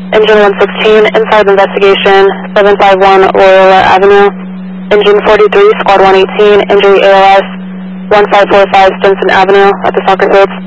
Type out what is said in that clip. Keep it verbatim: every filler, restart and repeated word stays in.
Engine one sixteen, inside of investigation, seven five one Loyola Avenue. Engine forty-three, squad one eighteen, injury A L S, one five four five Stinson Avenue at the soccer fields.